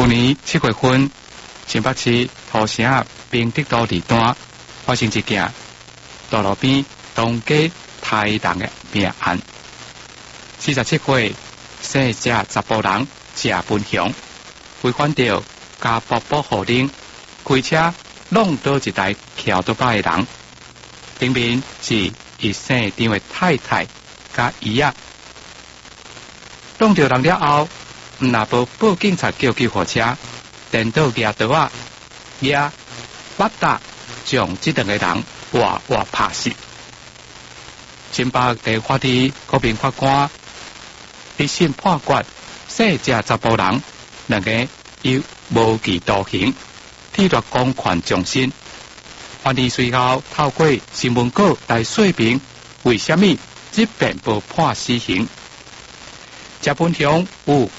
去年7月份，新北市土城平德道二段发生一件道路边当街杀人的命案。47岁姓谢查甫人谢文雄，违反着家暴保护令，开车弄倒一台桥倒摆的人，顶面是伊姓张的太太甲姨仔。弄到人了后，若无报警察叫救护车，电倒举刀啊，举巴达将这两个人活活拍死。新北地法院高评法官一审判决姓谢查甫人两个有无期徒刑，体罚公权终身。案例随后透过新闻稿来说明为什么这边无判死刑。谢文雄有